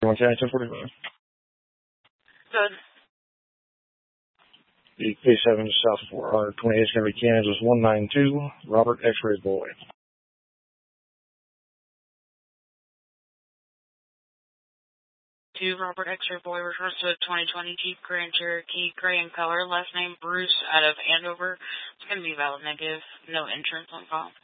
County 1045. Good. The K7 south of 428 is going to be Kansas 192, Robert X-Ray Boy. 2 Robert X-Ray Boy refers to a 2020 Jeep Grand Cherokee, gray in color, last name Bruce, out of Andover. It's going to be valid negative, no insurance on file.